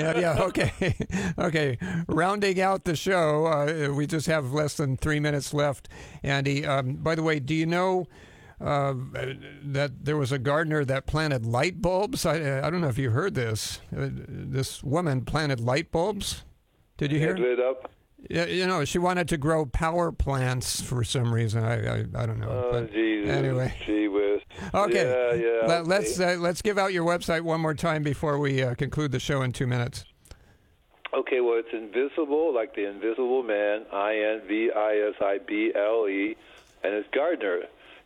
Yeah. Okay. Okay. Rounding out the show, we just have less than 3 minutes left. Andy, by the way, do you know that there was a gardener that planted light bulbs? I don't know if you heard this. This woman planted light bulbs. Did you hear? Lit up. Yeah, you know, she wanted to grow power plants for some reason. I don't know. Oh, Jesus. Anyway. Gee whiz. Okay. Yeah. Let's give out your website one more time before we conclude the show in 2 minutes. Okay, well, it's Invisible, like the Invisible Man, INVISIBLE, and it's Gardener,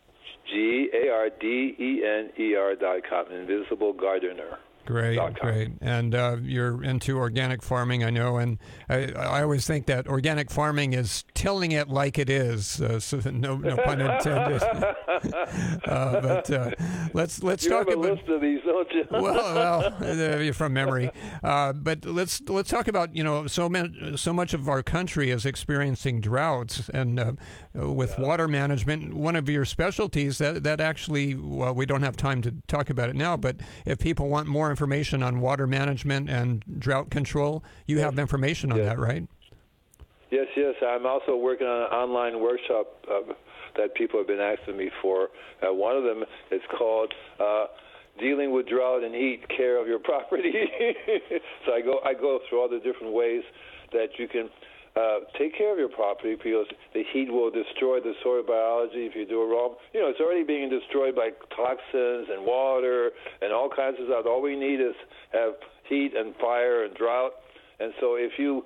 GARDENER.com, Invisible Gardener. Great. And you're into organic farming, I know, and I always think that organic farming is tilling it like it is. So no pun intended. But let's you talk have a about. list of these, don't you? well, from memory. But let's talk about, you know, so much of our country is experiencing droughts, and with water management, one of your specialties that actually, well, we don't have time to talk about it now, but if people want more information on water management and drought control, you have information on that, right? Yes. I'm also working on an online workshop that people have been asking me for. One of them is called Dealing with Drought and Heat, Care of Your Property. So I go through all the different ways that you can take care of your property, because the heat will destroy the soil biology if you do it wrong. You know, it's already being destroyed by toxins and water and all kinds of stuff. All we need is have heat and fire and drought. And so if you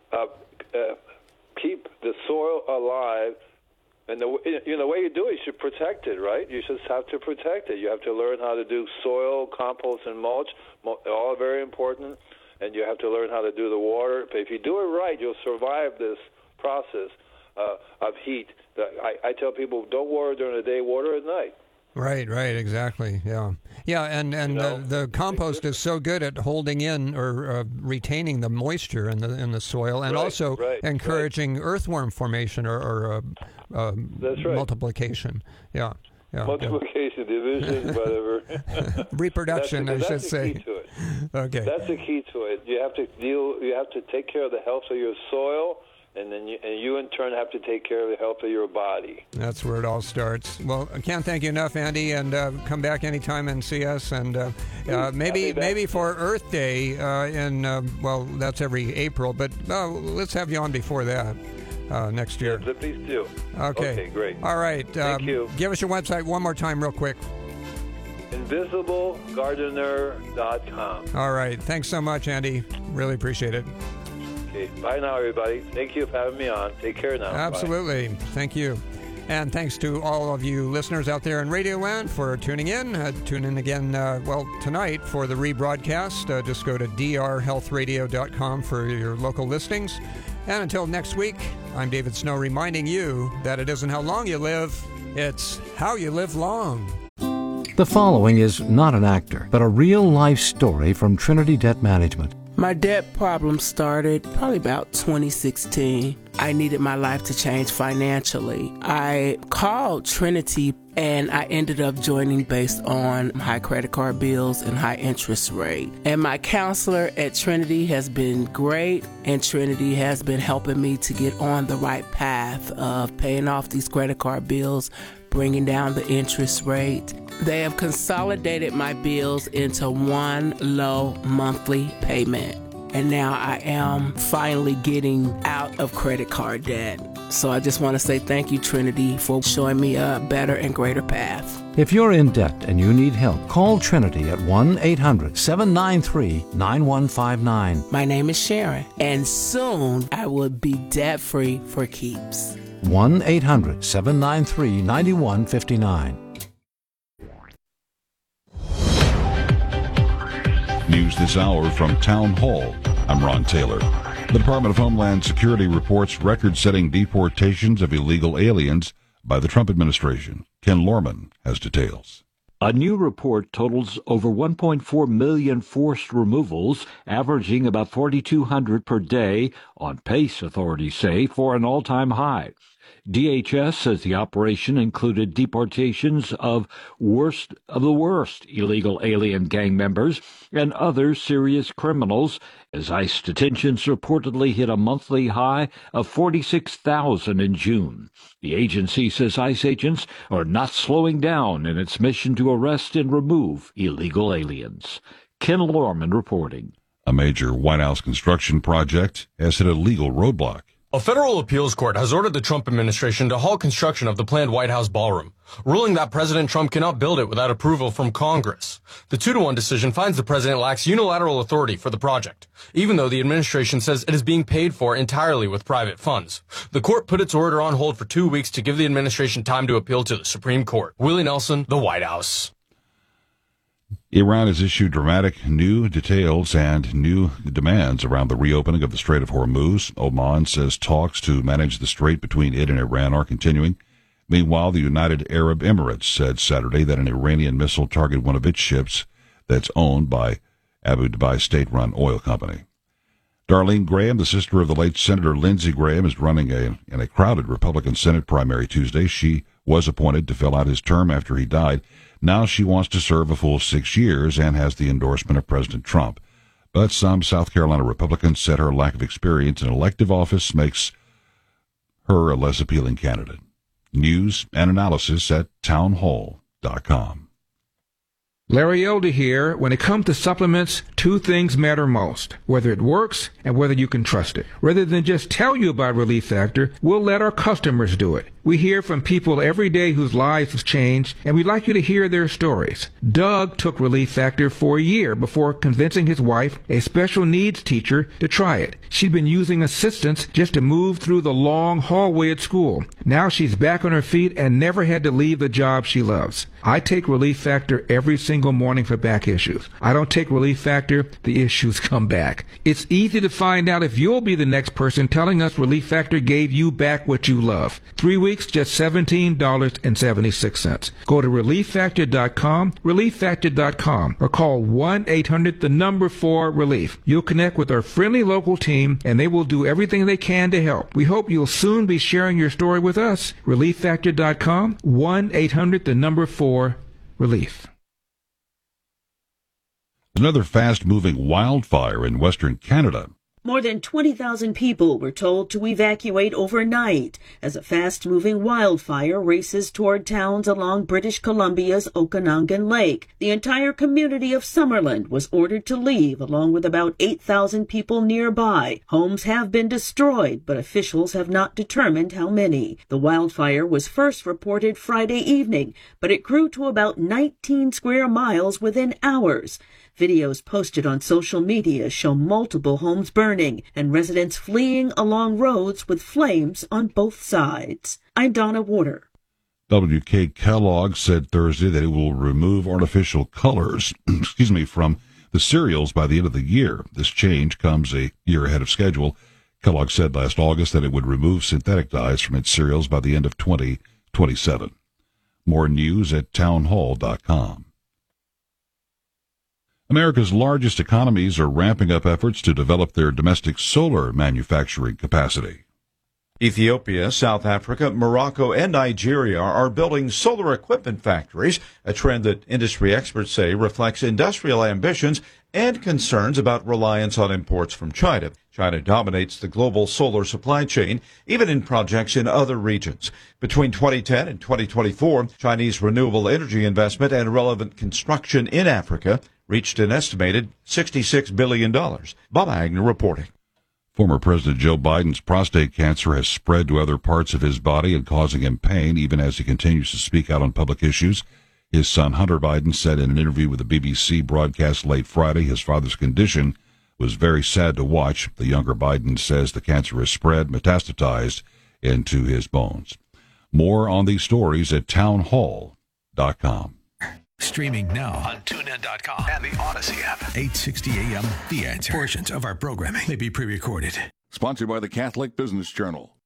keep the soil alive, and the way you do it, you should protect it, right? You just have to protect it. You have to learn how to do soil, compost, and mulch, all very important. And you have to learn how to do the water. But if you do it right, you'll survive this process of heat. I tell people, don't water during the day, water at night. Right, exactly, yeah, and the compost is so good at holding in or retaining the moisture in the soil, and also encouraging earthworm formation or multiplication. Yeah. Multiplication, division, whatever. Reproduction, I should say. That's the key to it. Okay. That's the key to it. You have to take care of the health of your soil, and then you in turn have to take care of the health of your body. That's where it all starts. Well, I can't thank you enough, Andy, and come back anytime and see us, and maybe for Earth Day that's every April, but let's have you on before that. Next year. Yeah, please do. Okay, great. All right. Thank you. Give us your website one more time real quick. InvisibleGardener.com. All right. Thanks so much, Andy. Really appreciate it. Okay. Bye now, everybody. Thank you for having me on. Take care now. Absolutely. Bye. Thank you. And thanks to all of you listeners out there in Radio Land for tuning in. Tune in again, tonight for the rebroadcast. Just go to drhealthradio.com for your local listings. And until next week, I'm David Snow reminding you that it isn't how long you live, it's how you live long. The following is not an actor, but a real-life story from Trinity Debt Management. My debt problem started probably about 2016. I needed my life to change financially. I called Trinity and I ended up joining based on high credit card bills and high interest rate. And my counselor at Trinity has been great, and Trinity has been helping me to get on the right path of paying off these credit card bills, bringing down the interest rate. They have consolidated my bills into one low monthly payment. And now I am finally getting out of credit card debt. So I just want to say thank you, Trinity, for showing me a better and greater path. If you're in debt and you need help, call Trinity at 1-800-793-9159. My name is Sharon, and soon I will be debt-free for keeps. 1-800-793-9159. News this hour from Town Hall. I'm Ron Taylor. The Department of Homeland Security reports record-setting deportations of illegal aliens by the Trump administration. Ken Lorman has details. A new report totals over 1.4 million forced removals, averaging about 4,200 per day, on pace, authorities say, for an all-time high. DHS says the operation included deportations of the worst illegal alien gang members and other serious criminals, as ICE detentions reportedly hit a monthly high of 46,000 in June. The agency says ICE agents are not slowing down in its mission to arrest and remove illegal aliens. Ken Lorman reporting. A major White House construction project has hit a legal roadblock. A federal appeals court has ordered the Trump administration to halt construction of the planned White House ballroom, ruling that President Trump cannot build it without approval from Congress. The 2-1 decision finds the president lacks unilateral authority for the project, even though the administration says it is being paid for entirely with private funds. The court put its order on hold for 2 weeks to give the administration time to appeal to the Supreme Court. Willie Nelson, the White House. Iran has issued dramatic new details and new demands around the reopening of the Strait of Hormuz. Oman says talks to manage the strait between it and Iran are continuing. Meanwhile, the United Arab Emirates said Saturday that an Iranian missile targeted one of its ships that's owned by Abu Dhabi state-run oil company. Darlene Graham, the sister of the late Senator Lindsey Graham, is running in a crowded Republican Senate primary Tuesday. She was appointed to fill out his term after he died. Now she wants to serve a full 6 years and has the endorsement of President Trump. But some South Carolina Republicans said her lack of experience in elective office makes her a less appealing candidate. News and analysis at townhall.com. Larry Elder here. When it comes to supplements, 2 things matter most: whether it works and whether you can trust it. Rather than just tell you about Relief Factor, we'll let our customers do it. We hear from people every day whose lives have changed, and we'd like you to hear their stories. Doug took Relief Factor for a year before convincing his wife, a special needs teacher, to try it. She'd been using assistance just to move through the long hallway at school. Now she's back on her feet and never had to leave the job she loves. I take Relief Factor every single morning for back issues. I don't take Relief Factor, the issues come back. It's easy to find out if you'll be the next person telling us Relief Factor gave you back what you love. 3 weeks, just $17.76. Go to ReliefFactor.com, ReliefFactor.com, or call 1-800-4RELIEF. You'll connect with our friendly local team, and they will do everything they can to help. We hope you'll soon be sharing your story with us. ReliefFactor.com, 1-800-4RELIEF. Another fast-moving wildfire in western Canada. More than 20,000 people were told to evacuate overnight as a fast-moving wildfire races toward towns along British Columbia's Okanagan Lake. The entire community of Summerland was ordered to leave, along with about 8,000 people nearby. Homes have been destroyed, but officials have not determined how many. The wildfire was first reported Friday evening, but it grew to about 19 square miles within hours. Videos posted on social media show multiple homes burning and residents fleeing along roads with flames on both sides. I'm Donna Warder. WK Kellogg said Thursday that it will remove artificial colors from the cereals by the end of the year. This change comes a year ahead of schedule. Kellogg said last August that it would remove synthetic dyes from its cereals by the end of 2027. More news at townhall.com. America's largest economies are ramping up efforts to develop their domestic solar manufacturing capacity. Ethiopia, South Africa, Morocco, and Nigeria are building solar equipment factories, a trend that industry experts say reflects industrial ambitions and concerns about reliance on imports from China. China dominates the global solar supply chain, even in projects in other regions. Between 2010 and 2024, Chinese renewable energy investment and relevant construction in Africa reached an estimated $66 billion. Bob Agnew reporting. Former President Joe Biden's prostate cancer has spread to other parts of his body and causing him pain even as he continues to speak out on public issues. His son Hunter Biden said in an interview with the BBC broadcast late Friday his father's condition was very sad to watch. The younger Biden says the cancer has spread, metastasized into his bones. More on these stories at townhall.com. Streaming now on TuneIn.com and the Odyssey app. 860 AM, The Answer. Portions of our programming may be pre-recorded. Sponsored by the Catholic Business Journal.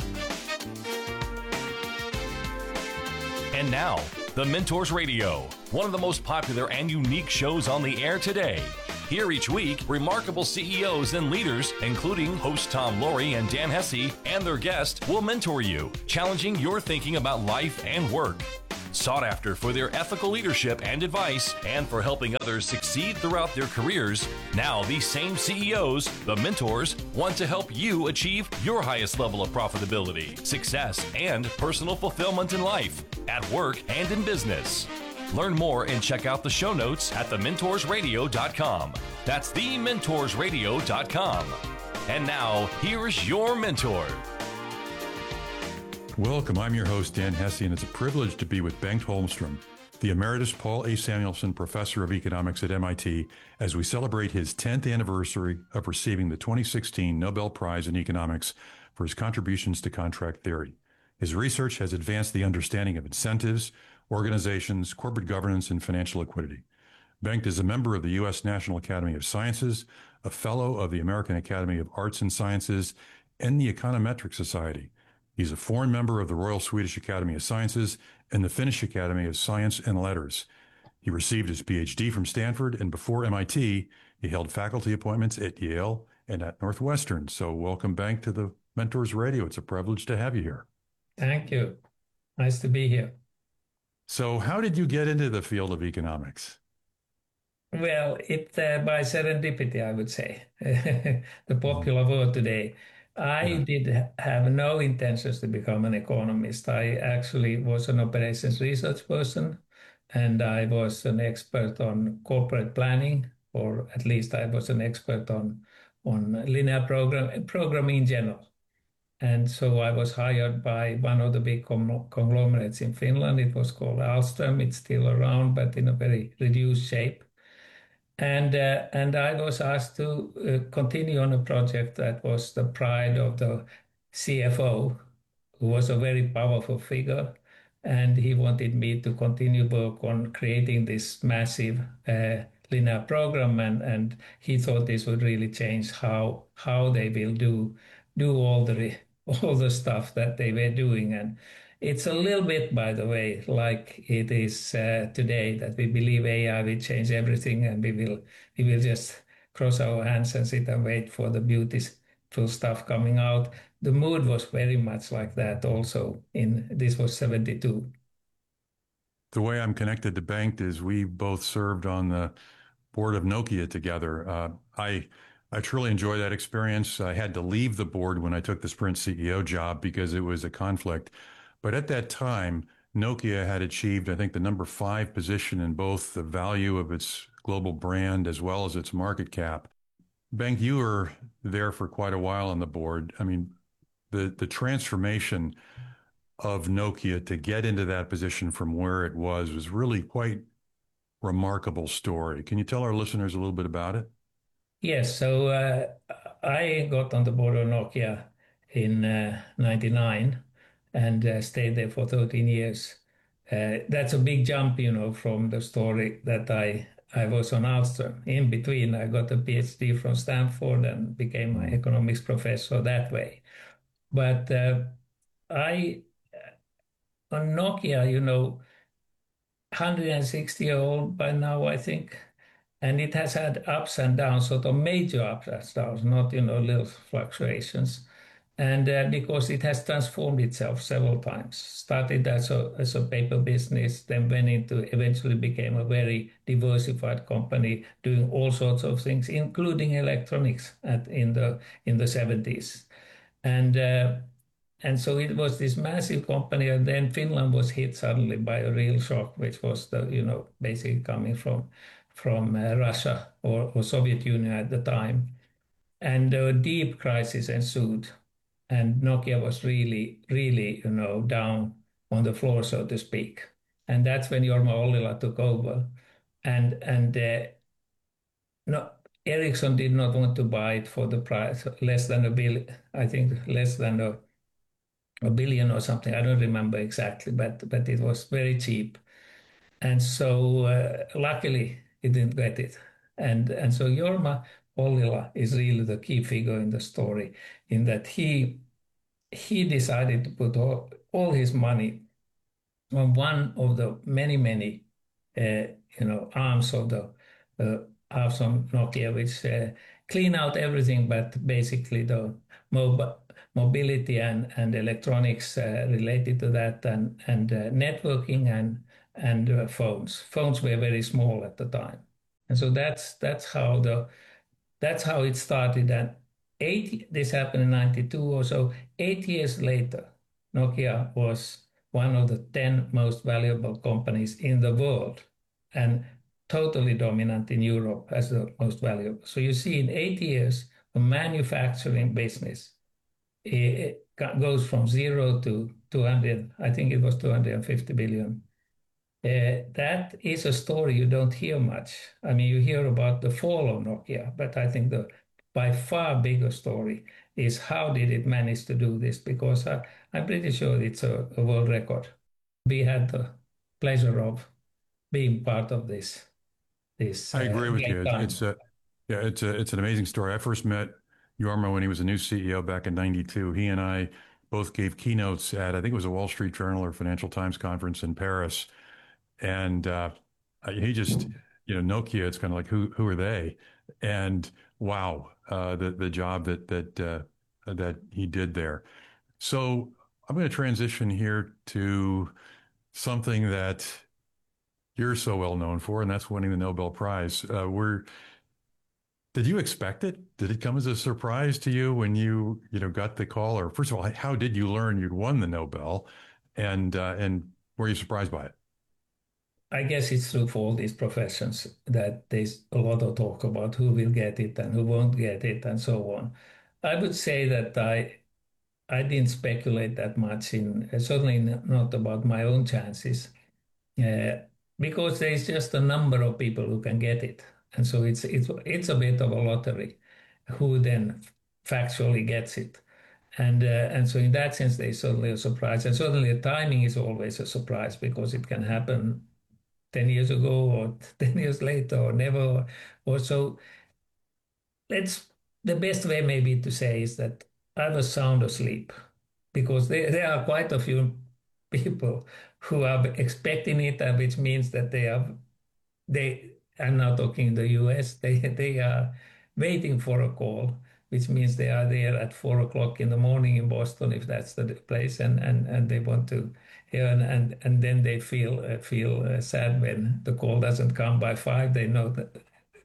And now, The Mentors Radio, one of the most popular and unique shows on the air today. Here each week, remarkable CEOs and leaders, including host Tom Laurie and Dan Hesse, and their guest will mentor you, challenging your thinking about life and work. Sought after for their ethical leadership and advice, and for helping others succeed throughout their careers, now these same CEOs, the mentors, want to help you achieve your highest level of profitability, success, and personal fulfillment in life, at work, and in business. Learn more and check out the show notes at thementorsradio.com. That's thementorsradio.com. And now, here's your mentor. Welcome. I'm your host, Dan Hesse, and it's a privilege to be with Bengt Holmstrom, the Emeritus Paul A. Samuelson Professor of Economics at MIT, as we celebrate his 10th anniversary of receiving the 2016 Nobel Prize in Economics for his contributions to contract theory. His research has advanced the understanding of incentives, organizations, corporate governance, and financial liquidity. Bengt is a member of the U.S. National Academy of Sciences, a fellow of the American Academy of Arts and Sciences, and the Econometric Society. He's a foreign member of the Royal Swedish Academy of Sciences and the Finnish Academy of Science and Letters. He received his PhD from Stanford, and before MIT, he held faculty appointments at Yale and at Northwestern. So welcome, Bengt, to the Mentors Radio. It's a privilege to have you here. Thank you. Nice to be here. So how did you get into the field of economics? Well, by serendipity, I would say, the popular word today. I did have no intentions to become an economist. I actually was an operations research person, and I was an expert on corporate planning, or at least I was an expert on linear programming in general. And so I was hired by one of the big conglomerates in Finland. It was called Alstom. It's still around, but in a very reduced shape. And I was asked to continue on a project that was the pride of the CFO, who was a very powerful figure. And he wanted me to continue work on creating this massive linear program. And he thought this would really change how they will do all the stuff that they were doing. And it's a little bit, by the way, like it is today, that we believe AI will change everything, and we will just cross our hands and sit and wait for the beautiful stuff coming out. The mood was very much like that also. This was 1972. The way I'm connected to Bengt is we both served on the board of Nokia together. I truly enjoy that experience. I had to leave the board when I took the Sprint CEO job because it was a conflict. But at that time, Nokia had achieved, I think, the number 5 position in both the value of its global brand as well as its market cap. Bengt, you were there for quite a while on the board. I mean, the transformation of Nokia to get into that position from where it was really quite remarkable story. Can you tell our listeners a little bit about it? Yes. So I got on the board of Nokia in 1999. And stayed there for 13 years. That's a big jump, from the story that I was on Alstom. In between, I got a PhD from Stanford and became an economics professor that way. But on Nokia, 160-year-old by now, I think. And it has had ups and downs, sort of major ups and downs, not, little fluctuations. And because it has transformed itself several times, started as a paper business, then eventually became a very diversified company doing all sorts of things, including electronics in the 70s. And so it was this massive company, and then Finland was hit suddenly by a real shock, which was basically coming from Russia or Soviet Union at the time. And a deep crisis ensued. And Nokia was really, really, down on the floor, so to speak. And that's when Jorma Ollila took over. And Ericsson did not want to buy it for the price, less than $1 billion, I think less than $1 billion or something. I don't remember exactly, but it was very cheap. And so luckily, it didn't get it. And so Jorma Ollila is really the key figure in the story, in that he decided to put all his money on one of the many arms of the Nokia, which clean out everything, but basically the mobility and electronics related to that, and networking and phones. Phones were very small at the time, and so that's how it started. And this happened in 92 or so. 8 years later, Nokia was one of the 10 most valuable companies in the world, and totally dominant in Europe as the most valuable. So you see, in 8 years, the manufacturing business it goes from 0 to 200. I think it was 250 billion. That is a story you don't hear much. I mean, you hear about the fall of Nokia, but I think the by far bigger story is how did it manage to do this? Because I'm pretty sure it's a world record. We had the pleasure of being part of this. I agree with you. It's an amazing story. I first met Jorma when he was a new CEO back in 92. He and I both gave keynotes at, I think it was a Wall Street Journal or Financial Times conference in Paris. And he just, Nokia, it's kind of like, who are they? And wow, the job that he did there. So I'm going to transition here to something that you're so well known for, and that's winning the Nobel Prize. Did you expect it? Did it come as a surprise to you when you got the call? Or first of all, how did you learn you'd won the Nobel, and were you surprised by it? I guess it's true for all these professions that there's a lot of talk about who will get it and who won't get it and so on. I would say that I didn't speculate that much certainly not about my own chances, because there's just a number of people who can get it. And so it's a bit of a lottery who then factually gets it. And so in that sense, there's certainly a surprise. And certainly the timing is always a surprise, because it can happen 10 years ago or 10 years later or never. Or so the best way maybe to say is that I was sound asleep, because there are quite a few people who are expecting it, which means that I'm now talking in the US, they are waiting for a call, which means they are there at 4 o'clock in the morning in Boston, if that's the place, and they want to hear, and then they feel sad when the call doesn't come by 5. They know that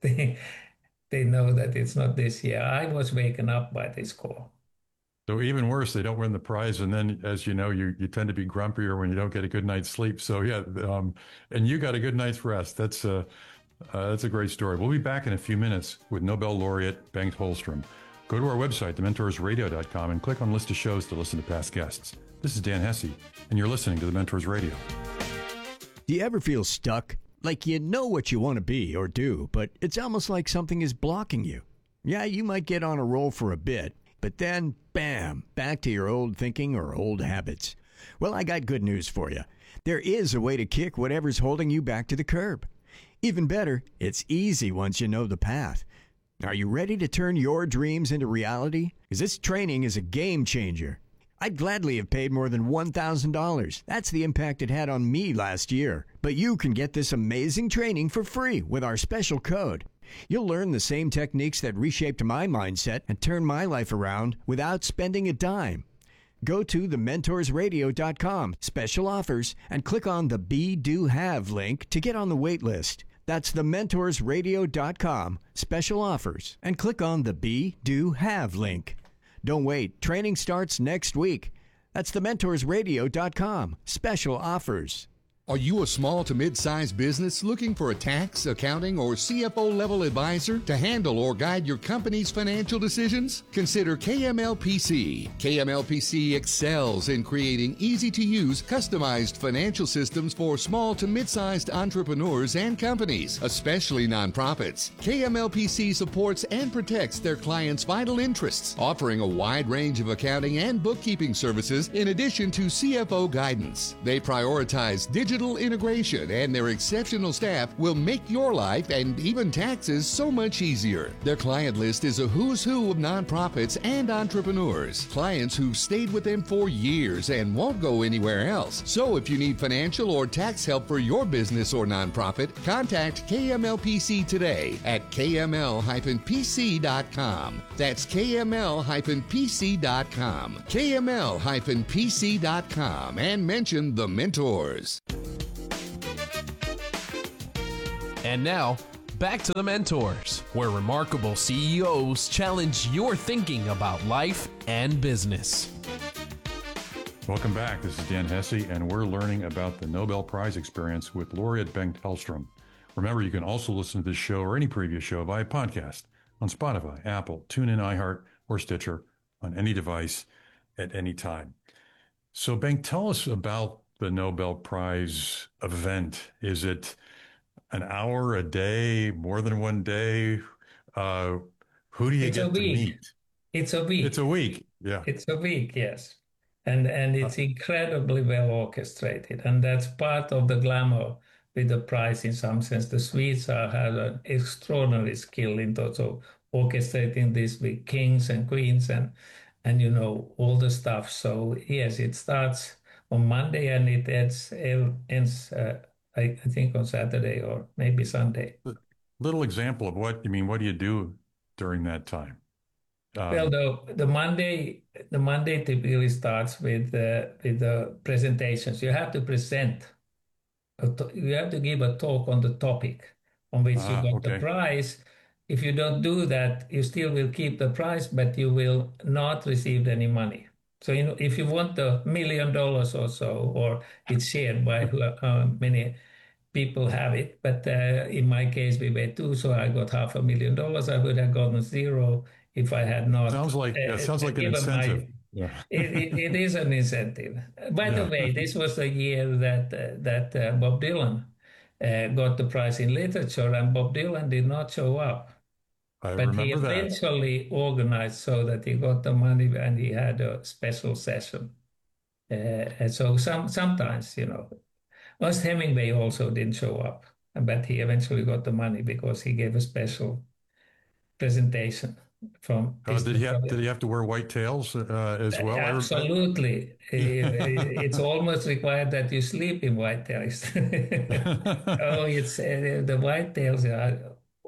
they know that it's not this year. I was waken up by this call. So even worse, they don't win the prize, and then, as you know, you tend to be grumpier when you don't get a good night's sleep. So yeah, and you got a good night's rest. That's a great story. We'll be back in a few minutes with Nobel laureate Bengt Holmstrom. Go to our website, thementorsradio.com, and click on list of shows to listen to past guests. This is Dan Hesse, and you're listening to The Mentors Radio. Do you ever feel stuck? Like you know what you want to be or do, but it's almost like something is blocking you. Yeah, you might get on a roll for a bit, but then, bam, back to your old thinking or old habits. Well, I got good news for you. There is a way to kick whatever's holding you back to the curb. Even better, it's easy once you know the path. Are you ready to turn your dreams into reality? Because this training is a game changer. I'd gladly have paid more than $1,000. That's the impact it had on me last year. But you can get this amazing training for free with our special code. You'll learn the same techniques that reshaped my mindset and turned my life around without spending a dime. Go to thementorsradio.com, special offers, and click on the Be, Do, Have link to get on the wait list. That's thementorsradio.com, special offers, and click on the Be, Do, Have link. Don't wait. Training starts next week. That's thementorsradio.com, special offers. Are you a small to mid-sized business looking for a tax, accounting, or CFO-level advisor to handle or guide your company's financial decisions? Consider KMLPC. KMLPC excels in creating easy-to-use, customized financial systems for small to mid-sized entrepreneurs and companies, especially nonprofits. KMLPC supports and protects their clients' vital interests, offering a wide range of accounting and bookkeeping services in addition to CFO guidance. They prioritize digital digital integration and their exceptional staff will make your life and even taxes so much easier. Their client list is a who's who of nonprofits and entrepreneurs, clients who've stayed with them for years and won't go anywhere else. So if you need financial or tax help for your business or nonprofit, contact KMLPC today at kml-pc.com. That's kml-pc.com. kml-pc.com, and mention the mentors. And now, back to the Mentors, where remarkable CEOs challenge your thinking about life and business. Welcome back. This is Dan Hesse, and we're learning about the Nobel Prize experience with laureate Bengt Hellstrom. Remember, you can also listen to this show or any previous show via podcast on Spotify, Apple, TuneIn, iHeart, or Stitcher on any device at any time. So, Bengt, tell us about the Nobel Prize event. Is it an hour, a day, more than one day? Who do you get to meet? It's a week. It's a week, yeah. It's a week, yes. And it's incredibly well orchestrated. And that's part of the glamour with the prize in some sense. The Swedes have an extraordinary skill in terms of orchestrating this with kings and queens and all the stuff. So, yes, it starts on Monday and it ends I think on Saturday or maybe Sunday. Little example of what do you do during that time? Well, the Monday typically starts with the presentations. You have to present. You have to give a talk on the topic on which you got the prize. If you don't do that, you still will keep the prize, but you will not receive any money. So, if you want the $1 million or so, or it's shared by many people have it. But in my case, we were two, so I got $500,000. I would have gotten zero if I had not. Sounds like an incentive. It is an incentive. By the way, this was the year that Bob Dylan got the prize in literature, and Bob Dylan did not show up. But he eventually organized so that he got the money and he had a special session. And so sometimes, Ernest Hemingway also didn't show up, but he eventually got the money because he gave a special presentation. Did he have to wear white tails as well? Absolutely. It's almost required that you sleep in white tails. It's the white tails are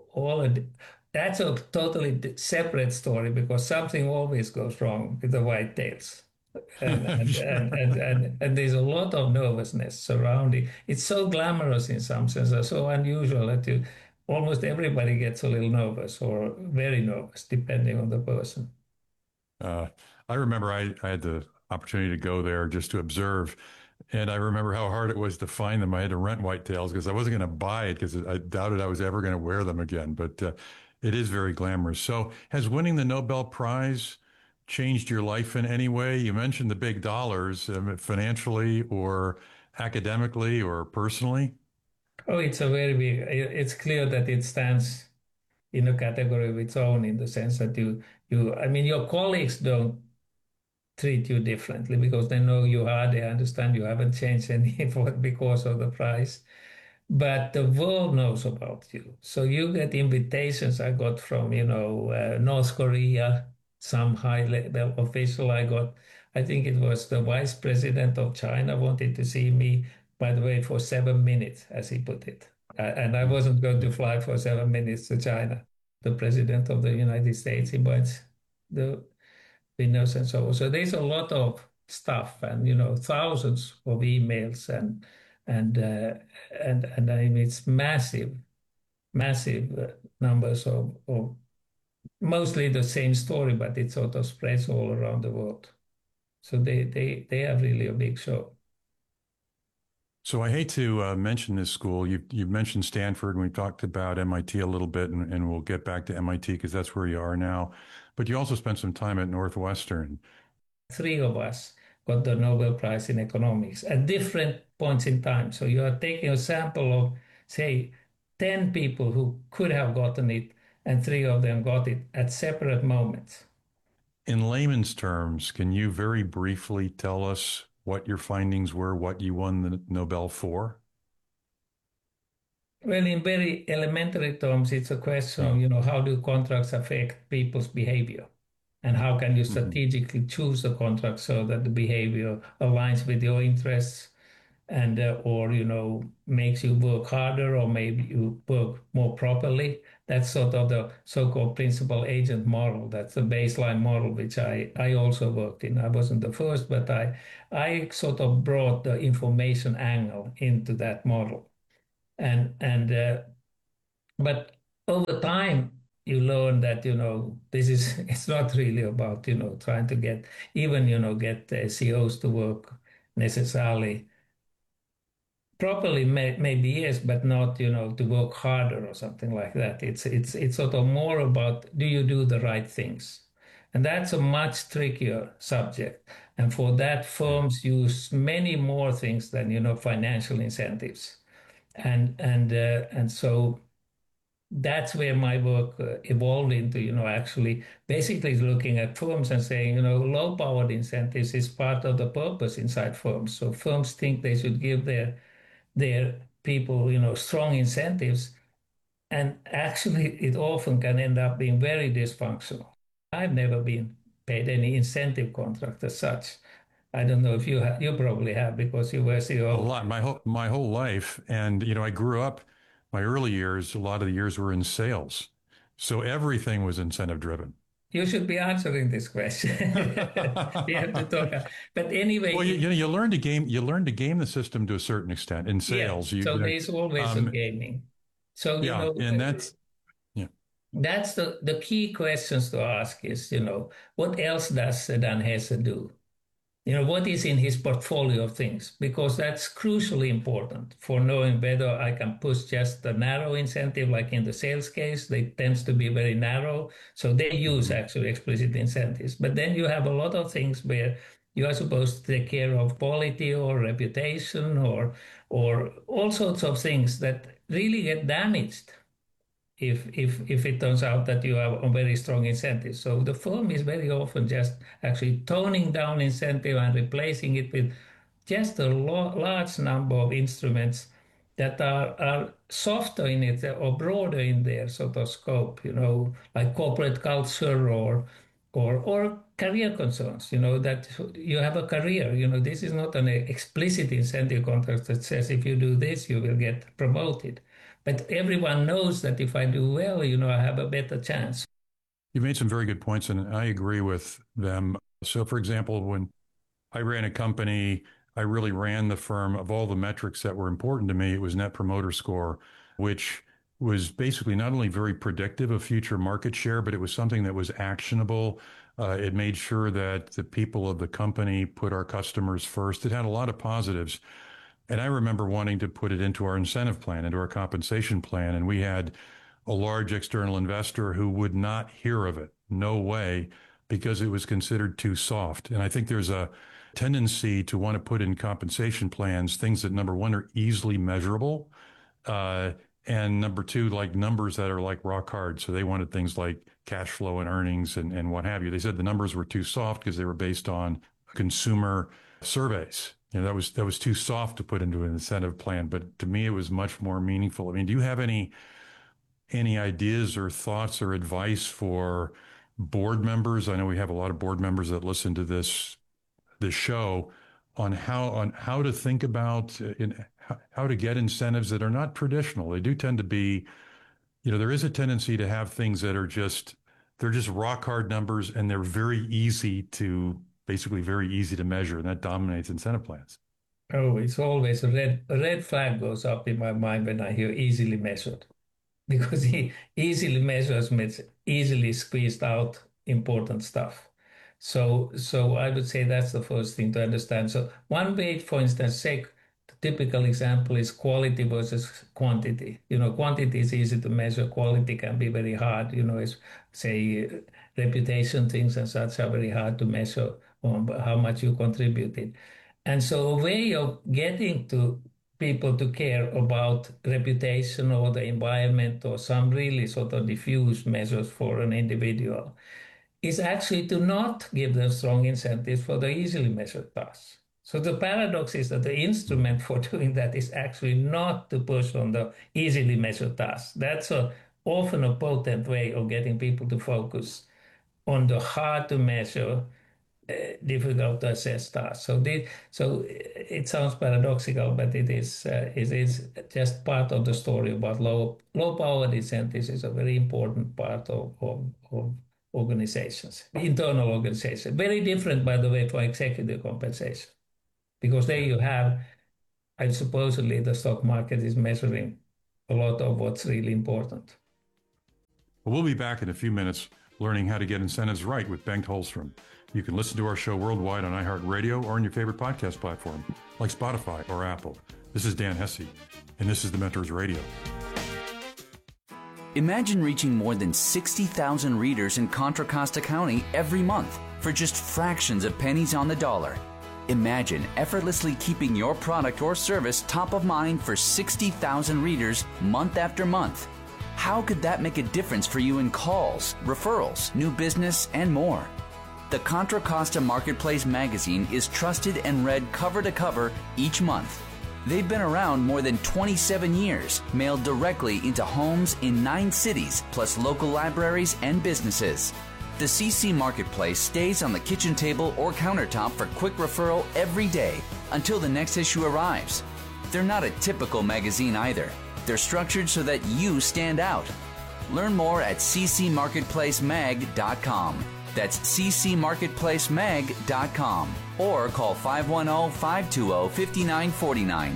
that's a totally separate story because something always goes wrong with the white tails. And there's a lot of nervousness surrounding. It's so glamorous in some sense, so unusual that almost everybody gets a little nervous or very nervous, depending on the person. I remember I had the opportunity to go there just to observe, and I remember how hard it was to find them. I had to rent whitetails because I wasn't going to buy it because I doubted I was ever going to wear them again. But it is very glamorous. So has winning the Nobel Prize changed your life in any way? You mentioned the big dollars, financially or academically or personally. Oh, it's a very big. It's clear that it stands in a category of its own in the sense that your colleagues don't treat you differently because they know you hard. They understand you haven't changed any effort because of the prize. But the world knows about you. So you get invitations. I got from, North Korea, some high-level official I got. I think it was the vice president of China wanted to see me, by the way, for 7 minutes, as he put it. And I wasn't going to fly for 7 minutes to China. The president of the United States invites the winners and so on. So there's a lot of stuff and, thousands of emails and it's massive numbers of mostly the same story, but it sort of spreads all around the world. So they have really a big show. So I hate to mention this school. You mentioned Stanford, and we talked about MIT a little bit, and we'll get back to MIT because that's where you are now. But you also spent some time at Northwestern. 3 of us got the Nobel Prize in economics at different points in time. So you are taking a sample of, say, 10 people who could have gotten it, and 3 of them got it at separate moments. In layman's terms, can you very briefly tell us what your findings were, what you won the Nobel for? Well, in very elementary terms, it's a question of, you know, how do contracts affect people's behavior? And how can you strategically choose the contract so that the behavior aligns with your interests and or, you know, makes you work harder or maybe you work more properly? That's sort of the so-called principal agent model. That's the baseline model, which I also worked in. I wasn't the first, but I sort of brought the information angle into that model. But over time, you learn that, you know, it's not really about, you know, trying to get CEOs to work necessarily properly, maybe yes, but not, you know, to work harder or something like that. It's sort of more about, do you do the right things? And that's a much trickier subject. And for that, firms use many more things than, you know, financial incentives. And so that's where my work evolved into, you know, actually basically looking at firms and saying, you know, low-powered incentives is part of the purpose inside firms. So firms think they should give their people, you know, strong incentives, and actually it often can end up being very dysfunctional. I've never been paid any incentive contract as such. I don't know if you probably have, because you were CEO. A lot, my whole life, and you know, I grew up. My early years, a lot of the years were in sales, so everything was incentive driven. You should be answering this question. We have to talk. But anyway, well, you learn to game the system to a certain extent in sales. Yeah, so there's always some gaming. So you know, and that's the key questions to ask is, you know, what else does Dan Hesse do? You know, what is in his portfolio of things? Because that's crucially important for knowing whether I can push just a narrow incentive, like in the sales case, they tends to be very narrow. So they use actually explicit incentives. But then you have a lot of things where you are supposed to take care of quality or reputation or all sorts of things that really get damaged if it turns out that you have a very strong incentive. So the firm is very often just actually toning down incentive and replacing it with just a large number of instruments that are softer in it or broader in their sort of scope, you know, like corporate culture or career concerns, you know, that you have a career. You know, this is not an explicit incentive contract that says if you do this, you will get promoted. But everyone knows that if I do well, you know, I have a better chance. You made some very good points, and I agree with them. So, for example, when I ran a company, I really ran the firm. Of all the metrics that were important to me, it was Net Promoter Score, which was basically not only very predictive of future market share, but it was something that was actionable. It made sure that the people of the company put our customers first. It had a lot of positives. And I remember wanting to put it into our incentive plan, into our compensation plan. And we had a large external investor who would not hear of it. No way, because it was considered too soft. And I think there's a tendency to want to put in compensation plans things that, number one, are easily measurable. And number two, like numbers that are like rock hard. So they wanted things like cash flow and earnings and what have you. They said the numbers were too soft because they were based on consumer surveys. You know, that was too soft to put into an incentive plan, but to me, it was much more meaningful. I mean, do you have any ideas or thoughts or advice for board members? I know we have a lot of board members that listen to this show on how to think about how to get incentives that are not traditional. They do tend to be, you know, there is a tendency to have things that are they're just rock hard numbers, and they're very easy to measure, and that dominates incentive plans. Oh, it's always a red flag goes up in my mind when I hear easily measured, because he easily measures means easily squeezed out important stuff. So I would say that's the first thing to understand. So one way, for instance, the typical example is quality versus quantity. You know, quantity is easy to measure. Quality can be very hard. You know, say reputation things and such are very hard to measure on how much you contributed. And so a way of getting to people to care about reputation or the environment or some really sort of diffuse measures for an individual is actually to not give them strong incentives for the easily measured tasks. So the paradox is that the instrument for doing that is actually not to push on the easily measured tasks. That's often a potent way of getting people to focus on the hard to measure, difficult to assess tasks. So it sounds paradoxical, but it is just part of the story about low power incentives is a very important part of organizations, internal organizations. Very different, by the way, from executive compensation. Because there you have, and supposedly the stock market is measuring a lot of what's really important. Well, we'll be back in a few minutes learning how to get incentives right with Bengt Holmstrom. You can listen to our show worldwide on iHeartRadio or on your favorite podcast platform, like Spotify or Apple. This is Dan Hesse, and this is The Mentors Radio. Imagine reaching more than 60,000 readers in Contra Costa County every month for just fractions of pennies on the dollar. Imagine effortlessly keeping your product or service top of mind for 60,000 readers month after month. How could that make a difference for you in calls, referrals, new business, and more? The Contra Costa Marketplace magazine is trusted and read cover to cover each month. They've been around more than 27 years, mailed directly into homes in 9 cities, plus local libraries and businesses. The CC Marketplace stays on the kitchen table or countertop for quick referral every day until the next issue arrives. They're not a typical magazine either. They're structured so that you stand out. Learn more at ccmarketplacemag.com. That's ccmarketplacemag.com or call 510-520-5949.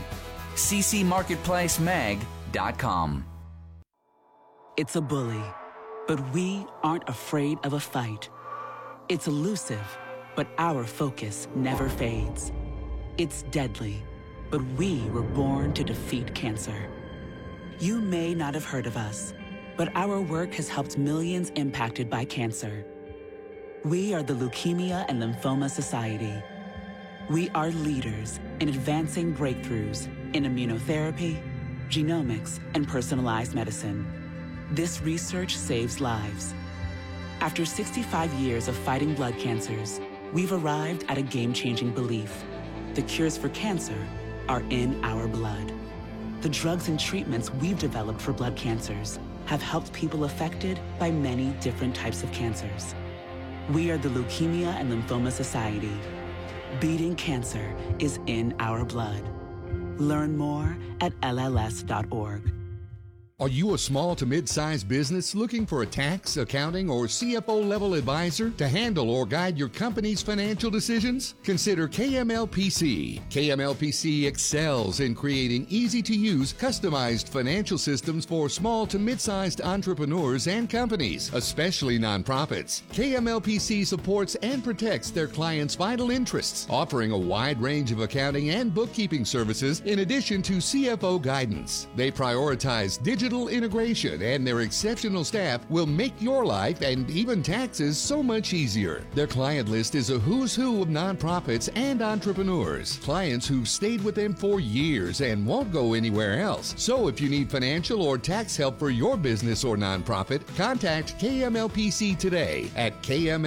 ccmarketplacemag.com. It's a bully, but we aren't afraid of a fight. It's elusive, but our focus never fades. It's deadly, but we were born to defeat cancer. You may not have heard of us, but our work has helped millions impacted by cancer. We are the Leukemia and Lymphoma Society. We are leaders in advancing breakthroughs in immunotherapy, genomics, and personalized medicine. This research saves lives. After 65 years of fighting blood cancers, we've arrived at a game-changing belief. The cures for cancer are in our blood. The drugs and treatments we've developed for blood cancers have helped people affected by many different types of cancers. We are the Leukemia and Lymphoma Society. Beating cancer is in our blood. Learn more at LLS.org. Are you a small to mid-sized business looking for a tax, accounting, or CFO-level advisor to handle or guide your company's financial decisions? Consider KMLPC. KMLPC excels in creating easy-to-use, customized financial systems for small to mid-sized entrepreneurs and companies, especially nonprofits. KMLPC supports and protects their clients' vital interests, offering a wide range of accounting and bookkeeping services in addition to CFO guidance. They prioritize digital integration, and their exceptional staff will make your life and even taxes so much easier. Their client list is a who's who of nonprofits and entrepreneurs, clients who've stayed with them for years and won't go anywhere else. So if you need financial or tax help for your business or nonprofit, contact KMLPC today at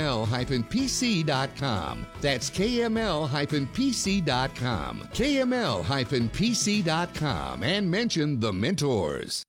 kml-pc.com. That's kml-pc.com. kml-pc.com, and mention The Mentors.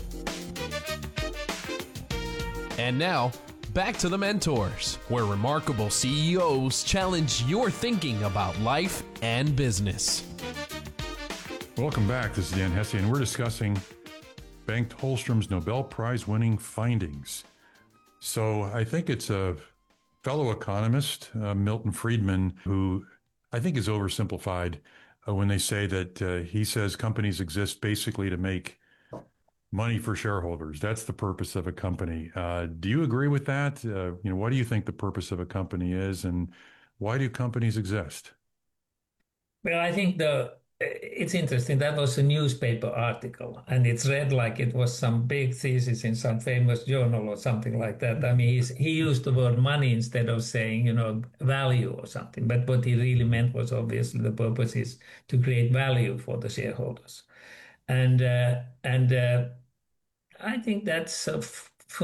And now, back to The Mentors, where remarkable CEOs challenge your thinking about life and business. Welcome back. This is Dan Hesse, and we're discussing Bengt Holmstrom's Nobel Prize-winning findings. So I think it's a fellow economist, Milton Friedman, who I think is oversimplified when they say that he says companies exist basically to make money for shareholders. That's the purpose of a company. Do you agree with that? What do you think the purpose of a company is, and why do companies exist? Well, I think it's interesting. That was a newspaper article, and it's read like it was some big thesis in some famous journal or something like that. I mean, he used the word money instead of saying, value or something. But what he really meant was obviously the purpose is to create value for the shareholders. And I think that's a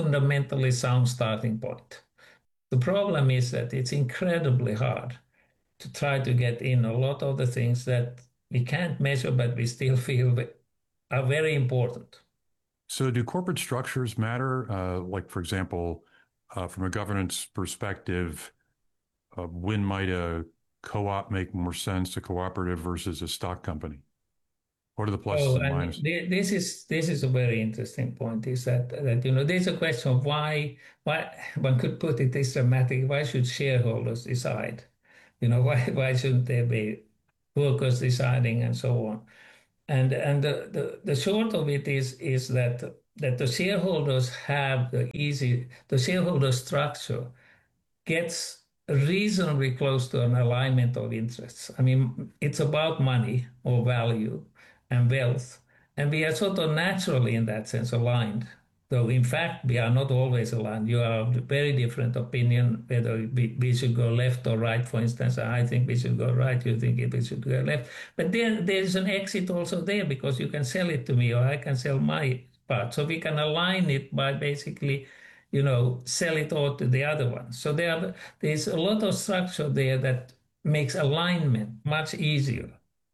fundamentally sound starting point. The problem is that it's incredibly hard to try to get in a lot of the things that we can't measure, but we still feel are very important. So do corporate structures matter? Like, for example, from a governance perspective, when might a co-op make more sense, a cooperative versus a stock company? What are the pluses and minuses? This is a very interesting point. Is that there's a question of why one could put it this dramatic. Why should shareholders decide? Why shouldn't there be workers deciding and so on? And the short of it is that the shareholders have the shareholder structure gets reasonably close to an alignment of interests. I mean, it's about money or value and wealth, and we are sort of naturally in that sense aligned. Though in fact we are not always aligned. You are of very different opinion whether we should go left or right. For instance, I think we should go right. You think we should go left. But there is an exit also there, because you can sell it to me or I can sell my part. So we can align it by basically, sell it all to the other one. So there's a lot of structure there that makes alignment much easier,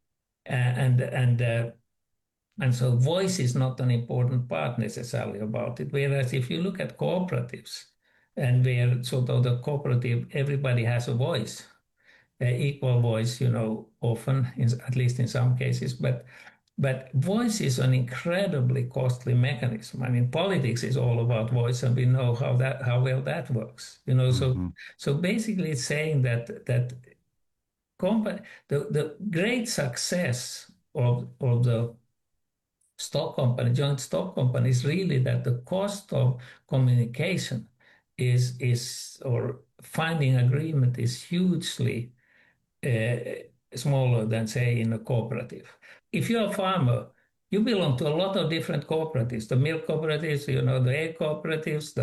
and so voice is not an important part necessarily about it. Whereas if you look at cooperatives, and where sort of the cooperative, everybody has a voice, equal voice, often, at least in some cases. But voice is an incredibly costly mechanism. I mean, politics is all about voice, and we know how well that works. So basically, it's saying that the great success of the joint stock company is really that the cost of communication or finding agreement is hugely smaller than, say, in a cooperative. If you're a farmer, you belong to a lot of different cooperatives, the milk cooperatives, the egg cooperatives,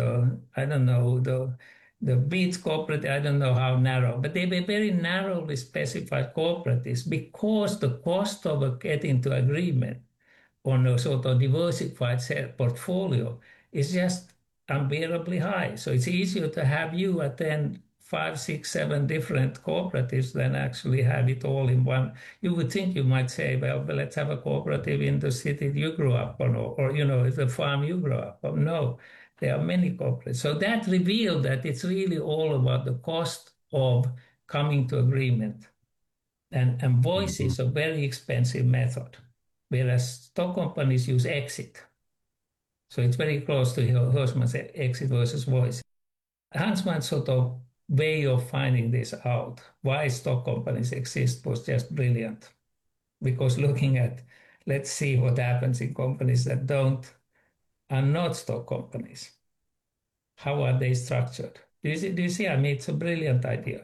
the beets cooperative, I don't know how narrow, but they were very narrowly specified cooperatives because the cost of getting to agreement on a sort of diversified portfolio is just unbearably high. So it's easier to have you attend 5, 6, 7 different cooperatives than actually have it all in one. You would think you might say, well, let's have a cooperative in the city you grew up on, or the farm you grew up on. No, there are many cooperatives. So that revealed that it's really all about the cost of coming to agreement. And voice is a very expensive method, whereas stock companies use exit. So it's very close to Hirschman's exit versus voice. Huntsman's sort of way of finding this out, why stock companies exist, was just brilliant. Because looking at, let's see what happens in companies that are not stock companies. How are they structured? Do you see? I mean, it's a brilliant idea.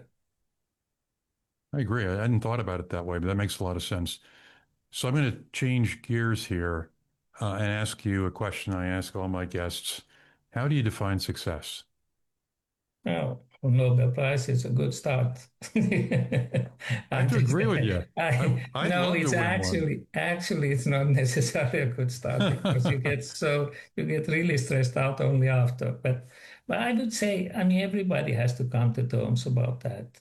I agree. I hadn't thought about it that way, but that makes a lot of sense. So I'm going to change gears here and ask you a question I ask all my guests. How do you define success? Well, Nobel Prize is a good start. I have to agree with you. No, it's actually it's not necessarily a good start, because you get really stressed out only after. But I would say, I mean, everybody has to come to terms about that.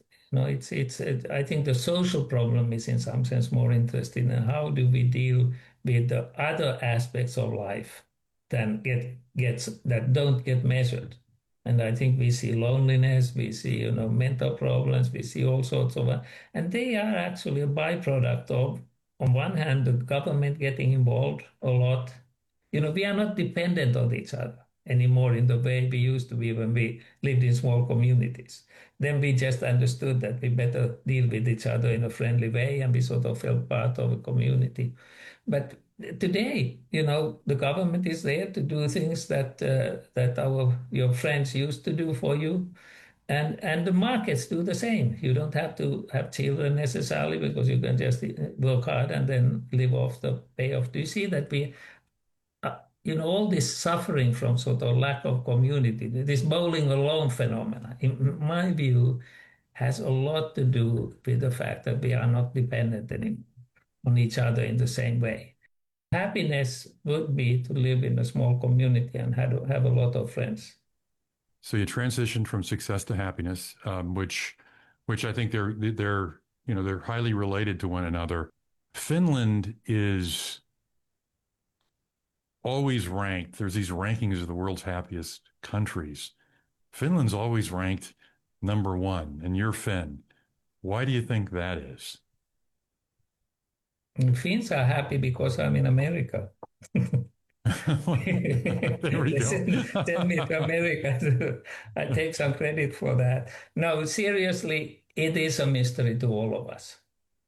I think the social problem is in some sense more interesting in how do we deal with the other aspects of life that don't get measured. And I think we see loneliness, we see, mental problems, we see all sorts of, and they are actually a byproduct of, on one hand, the government getting involved a lot. We are not dependent on each other anymore in the way we used to be when we lived in small communities. Then we just understood that we better deal with each other in a friendly way, and we sort of felt part of a community. But today, the government is there to do things that your friends used to do for you, and the markets do the same. You don't have to have children necessarily, because you can just work hard and then live off the payoff. Do you see that all this suffering from sort of lack of community, this bowling alone phenomena, in my view, has a lot to do with the fact that we are not dependent anymore on each other in the same way. Happiness would be to live in a small community and have a lot of friends. So you transitioned from success to happiness, which I think they're they're highly related to one another. Finland is always ranked. There's these rankings of the world's happiest countries. Finland's always ranked number one, and you're Finn. Why do you think that is? Finns are happy because I'm in America. There we go. Send me to America. I take some credit for that. No, seriously, it is a mystery to all of us.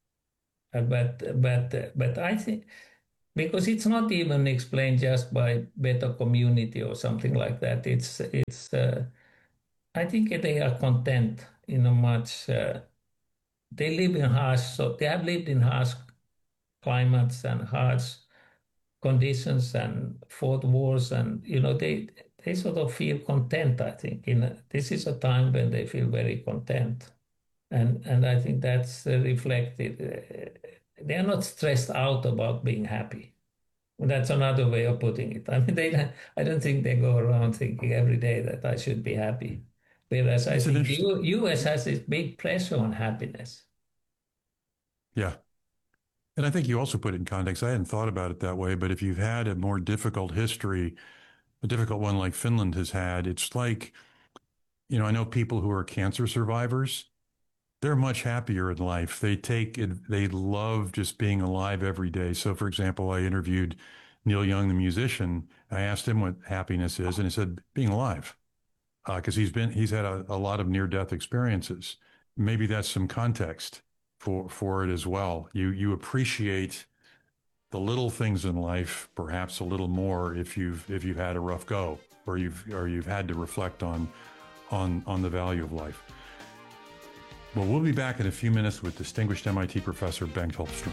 But I think because it's not even explained just by better community or something like that. It's I think they are content in a much. They live in harsh, so they have lived in harsh climates and harsh conditions and fought wars, and they sort of feel content. I think this is a time when they feel very content, and I think that's reflected. They are not stressed out about being happy. That's another way of putting it. I mean, I don't think they go around thinking every day that I should be happy. Whereas I think U.S. has this big pressure on happiness. Yeah. And I think you also put it in context. I hadn't thought about it that way, but if you've had a more difficult history, a difficult one like Finland has had, it's like, I know people who are cancer survivors, they're much happier in life. They love just being alive every day. So, for example, I interviewed Neil Young, the musician. I asked him what happiness is, and he said, being alive, because he's had a lot of near-death experiences. Maybe that's some context for it as well. You appreciate the little things in life perhaps a little more if you've had a rough go, or you've had to reflect on the value of life. Well, we'll be back in a few minutes with distinguished MIT professor Bengt Holmstrom.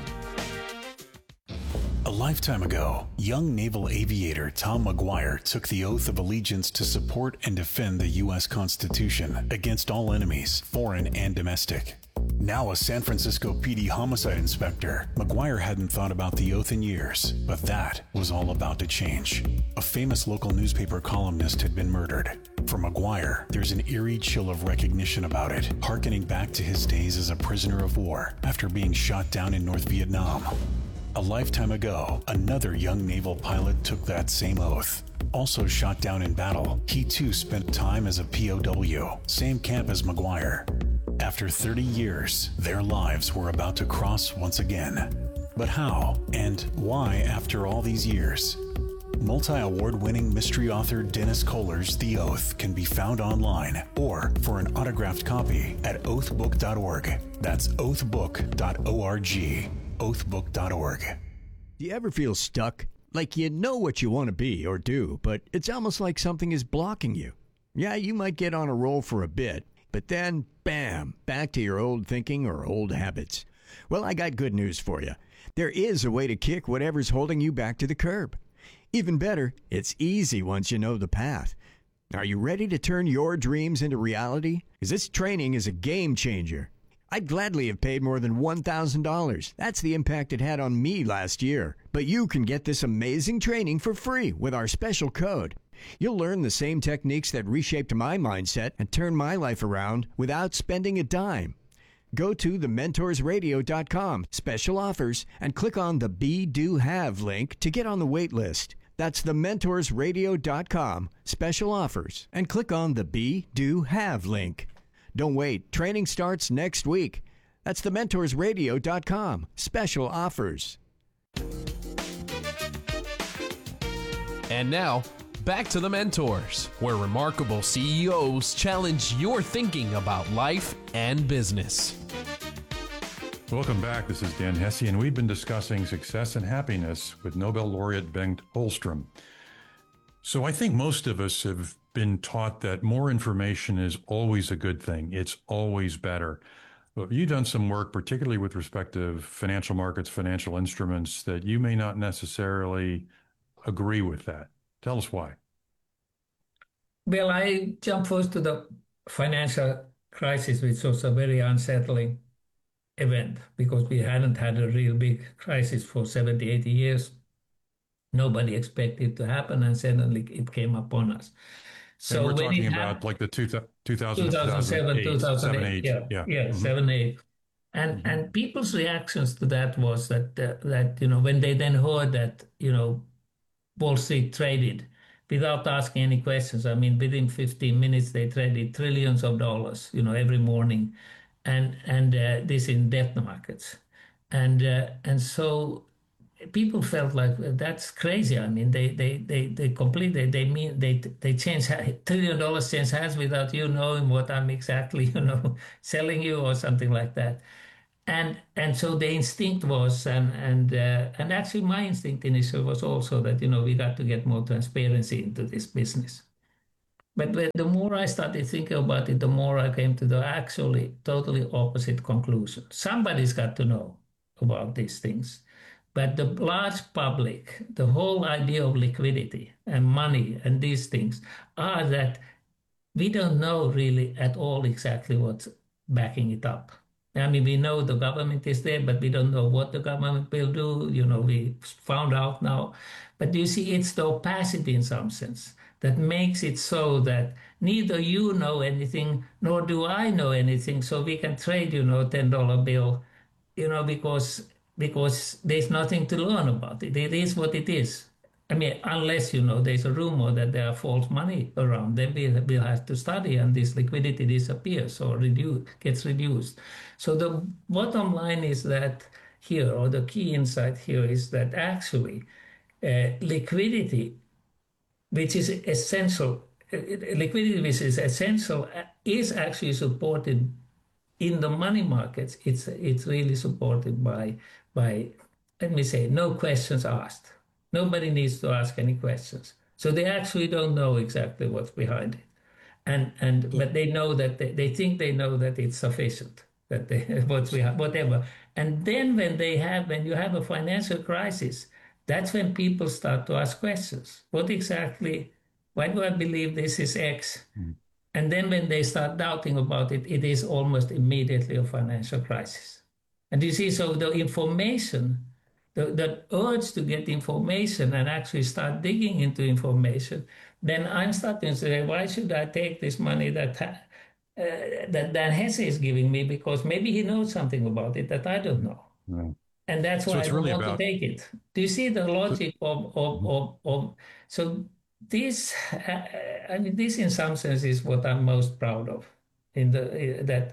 A lifetime ago, young naval aviator Tom McGuire took the oath of allegiance to support and defend the U.S. Constitution against all enemies, foreign and domestic. Now a San Francisco PD homicide inspector, McGuire hadn't thought about the oath in years, but that was all about to change. A famous local newspaper columnist had been murdered. For McGuire, there's an eerie chill of recognition about it, hearkening back to his days as a prisoner of war after being shot down in North Vietnam. A lifetime ago, another young naval pilot took that same oath. Also shot down in battle, he too spent time as a POW, same camp as McGuire. After 30 years, their lives were about to cross once again. But how and why after all these years? Multi-award-winning mystery author Dennis Kohler's The Oath can be found online or for an autographed copy at oathbook.org. That's oathbook.org. oathbook.org. Do you ever feel stuck? Like you know what you want to be or do, but it's almost like something is blocking you. Yeah, you might get on a roll for a bit, but then, bam, back to your old thinking or old habits. Well, I got good news for you. There is a way to kick whatever's holding you back to the curb. Even better, it's easy once you know the path. Are you ready to turn your dreams into reality? Because this training is a game changer. I'd gladly have paid more than $1,000. That's the impact it had on me last year. But you can get this amazing training for free with our special code. You'll learn the same techniques that reshaped my mindset and turned my life around without spending a dime. Go to thementorsradio.com, special offers, and click on the Be, Do, Have link to get on the wait list. That's thementorsradio.com, special offers, and click on the Be, Do, Have link. Don't wait. Training starts next week. That's thementorsradio.com, special offers. And now, back to The Mentors, where remarkable CEOs challenge your thinking about life and business. Welcome back. This is Dan Hesse, and we've been discussing success and happiness with Nobel laureate Bengt Holmstrom. So I think most of us have been taught that more information is always a good thing. It's always better. But you've done some work, particularly with respect to financial markets, financial instruments, that you may not necessarily agree with that. Tell us why. Well, I jump first to the financial crisis, which was a very unsettling event because we hadn't had a real big crisis for 70, 80 years. Nobody expected it to happen, and suddenly it came upon us. So and we're talking about like the 2007, 2008. Yeah, 7, 8. And people's reactions to that was that when they then heard that Wall Street traded without asking any questions. I mean, within 15 minutes they traded trillions of dollars, every morning, and this in debt markets, and so people felt like that's crazy. I mean, they completely they change $1 trillion change hands without you knowing what I'm exactly selling you or something like that. And so the instinct was, and actually my instinct initially was also that we got to get more transparency into this business. But the more I started thinking about it, the more I came to the actually totally opposite conclusion. Somebody's got to know about these things. But the large public, the whole idea of liquidity and money and these things are that we don't know really at all exactly what's backing it up. I mean, we know the government is there, but we don't know what the government will do. We found out now. But you see, it's the opacity in some sense that makes it so that neither you know anything, nor do I know anything. So we can trade, $10 bill, because there's nothing to learn about it. It is what it is. I mean, unless, there's a rumor that there are false money around, then we'll have to study and this liquidity disappears or gets reduced. So the bottom line is that here, or the key insight here is that actually liquidity, which is essential, is actually supported in the money markets. It's really supported by, let me say, no questions asked. Nobody needs to ask any questions. So they actually don't know exactly what's behind it. But they know that they think they know that it's sufficient, that whatever. And then when you have a financial crisis, that's when people start to ask questions. Why do I believe this is X? And then when they start doubting about it, it is almost immediately a financial crisis. And you see, so the information, the urge to get information and actually start digging into information, then I'm starting to say, why should I take this money that Dan Hesse is giving me? Because maybe he knows something about it that I don't know. Right. And that's why I don't want to take it. Do you see the logic of so this? This in some sense is what I'm most proud of. That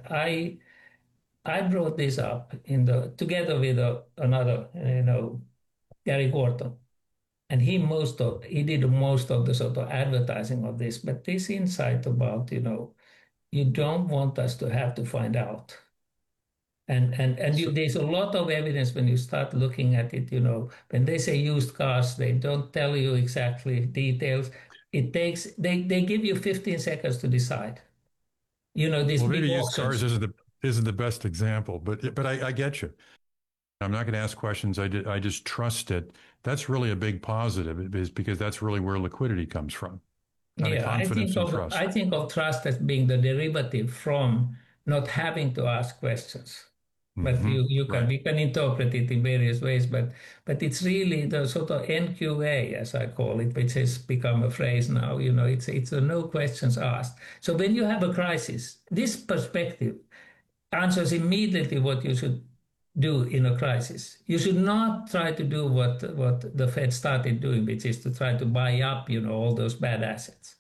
I brought this up together with another, Gary Gorton, and he did most of the sort of advertising of this. But this insight about you don't want us to have to find out. And there's a lot of evidence when you start looking at it, when they say used cars, they don't tell you exactly details. It takes, they give you 15 seconds to decide. These maybe big used cars isn't the best example, but I get you. I'm not going to ask questions. I just trust it. That's really a big positive, is because that's really where liquidity comes from. I think of trust as being the derivative from not having to ask questions. But we can interpret it in various ways, but it's really the sort of NQA, as I call it, which has become a phrase now. It's a no questions asked. So when you have a crisis, this perspective answers immediately what you should do in a crisis. You should not try to do what the Fed started doing, which is to try to buy up, all those bad assets.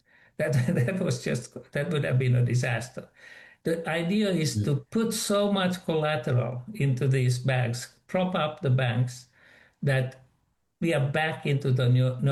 That would have been a disaster. The idea is to put so much collateral into these banks, prop up the banks, that we are back into the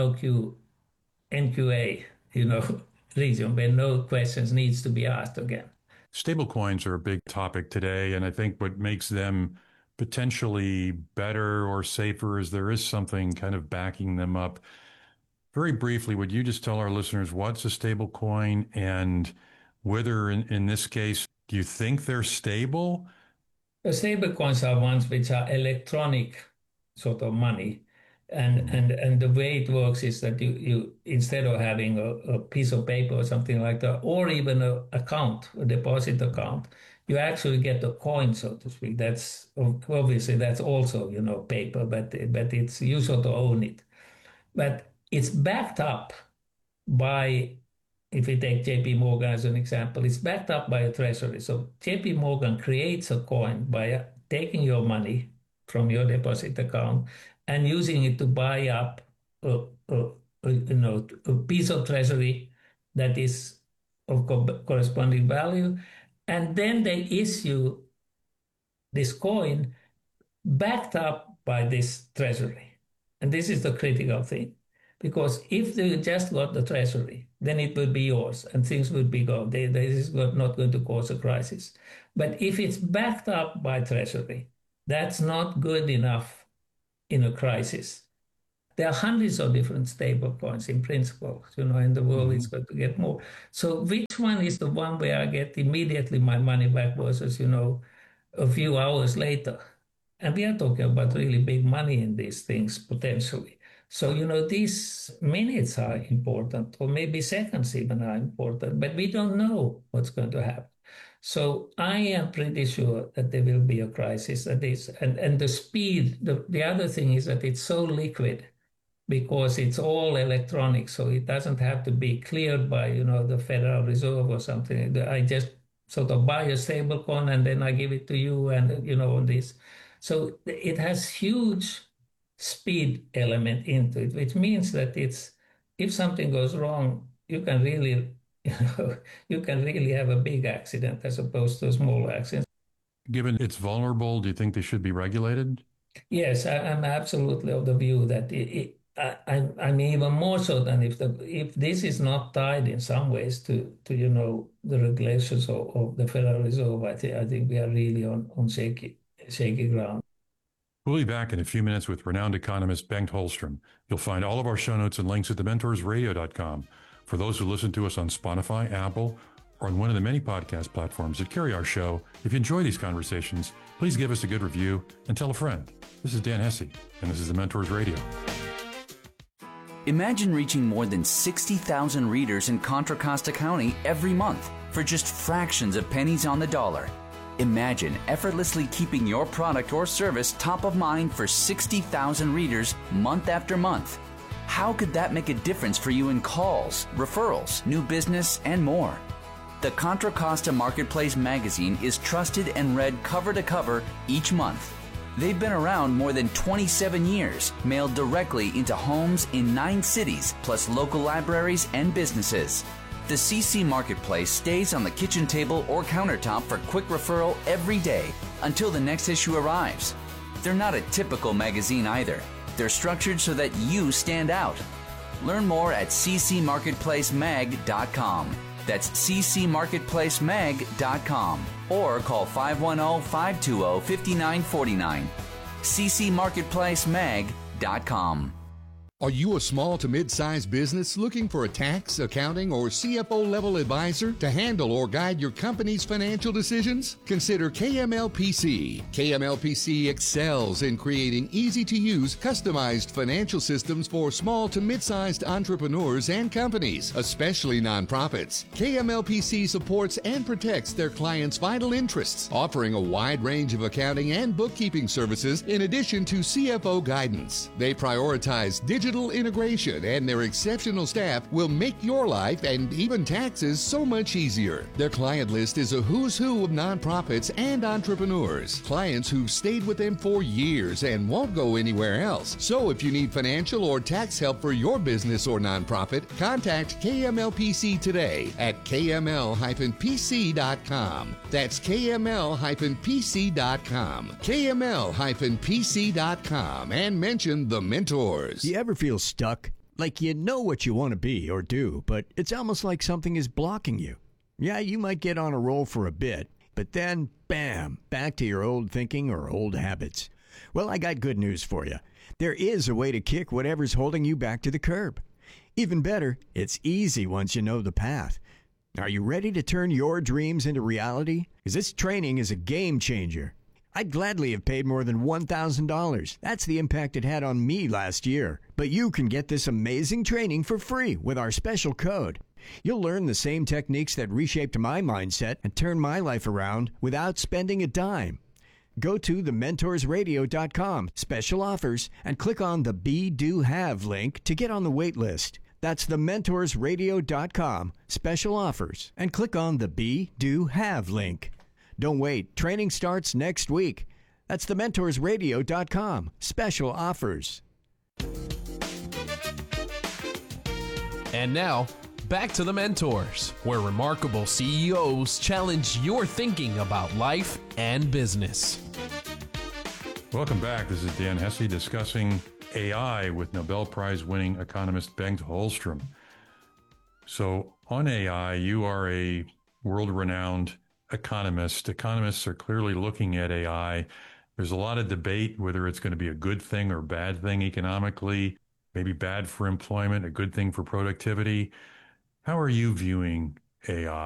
NQA, region where no questions needs to be asked again. Stablecoins are a big topic today, and I think what makes them potentially better or safer is there is something kind of backing them up. Very briefly, would you just tell our listeners what's a stablecoin and whether in this case, do you think they're stable? The stablecoins are ones which are electronic sort of money. And the way it works is that you instead of having a piece of paper or something like that, or even a deposit account, you actually get a coin, so to speak. That's obviously that's also paper, but it's you sort of own it. But it's backed up by, if we take JP Morgan as an example, it's backed up by a treasury. So JP Morgan creates a coin by taking your money from your deposit account and using it to buy up a piece of treasury that is of corresponding value, and then they issue this coin backed up by this treasury. And this is the critical thing, because if they just got the treasury, then it would be yours and things would be gone. This is not going to cause a crisis. But if it's backed up by treasury, that's not good enough in a crisis. There are hundreds of different stable coins in principle, and the world is going to get more. So which one is the one where I get immediately my money back versus, a few hours later? And we are talking about really big money in these things, potentially. So, these minutes are important, or maybe seconds even are important, but we don't know what's going to happen. So I am pretty sure that there will be a crisis at this. And the speed, the other thing is that it's so liquid because it's all electronic. So it doesn't have to be cleared by, the Federal Reserve or something. I just sort of buy a stable coin and then I give it to you and, on this. So it has huge speed element into it, which means that if something goes wrong, you can really have a big accident as opposed to a small accident. Given it's vulnerable, do you think they should be regulated? Yes, I'm absolutely of the view that I'm even more so than if this is not tied in some ways to the regulations of the Federal Reserve. I think we are really on shaky ground. We'll be back in a few minutes with renowned economist Bengt Holmstrom. You'll find all of our show notes and links at thementorsradio.com. For those who listen to us on Spotify, Apple, or on one of the many podcast platforms that carry our show, if you enjoy these conversations, please give us a good review and tell a friend. This is Dan Hesse, and this is The Mentors Radio. Imagine reaching more than 60,000 readers in Contra Costa County every month for just fractions of pennies on the dollar. Imagine effortlessly keeping your product or service top of mind for 60,000 readers month after month. How could that make a difference for you in calls, referrals, new business, and more? The Contra Costa Marketplace magazine is trusted and read cover to cover each month. They've been around more than 27 years, mailed directly into homes in 9 cities, plus local libraries and businesses. The CC Marketplace stays on the kitchen table or countertop for quick referral every day until the next issue arrives. They're not a typical magazine either. They're structured so that you stand out. Learn more at ccmarketplacemag.com. That's ccmarketplacemag.com. Or call 510-520-5949. ccmarketplacemag.com. Are you a small to mid-sized business looking for a tax, accounting, or CFO-level advisor to handle or guide your company's financial decisions? Consider KMLPC. KMLPC excels in creating easy-to-use, customized financial systems for small to mid-sized entrepreneurs and companies, especially nonprofits. KMLPC supports and protects their clients' vital interests, offering a wide range of accounting and bookkeeping services in addition to CFO guidance. They prioritize digital integration, and their exceptional staff will make your life and even taxes so much easier. Their client list is a who's who of nonprofits and entrepreneurs, clients who've stayed with them for years and won't go anywhere else. So if you need financial or tax help for your business or nonprofit, contact KMLPC today at kml-pc.com. That's kml-pc.com. kml-pc.com, and mention The Mentors. You ever feel stuck? Like you know what you want to be or do, but it's almost like something is blocking you. Yeah, you might get on a roll for a bit, but then, bam, back to your old thinking or old habits. Well, I got good news for you. There is a way to kick whatever's holding you back to the curb. Even better, it's easy once you know the path. Are you ready to turn your dreams into reality? Because this training is a game changer. I'd gladly have paid more than $1,000. That's the impact it had on me last year. But you can get this amazing training for free with our special code. You'll learn the same techniques that reshaped my mindset and turned my life around without spending a dime. Go to thementorsradio.com, special offers, and click on the Be, Do, Have link to get on the wait list. That's thementorsradio.com, special offers, and click on the Be, Do, Have link. Don't wait. Training starts next week. That's thementorsradio.com. Special offers. And now, back to The Mentors, where remarkable CEOs challenge your thinking about life and business. Welcome back. This is Dan Hesse discussing AI with Nobel Prize winning economist Bengt Holmstrom. So on AI, you are a world-renowned economist. Economists are clearly looking at AI. There's a lot of debate whether it's going to be a good thing or bad thing economically, maybe bad for employment, a good thing for productivity. How are you viewing AI?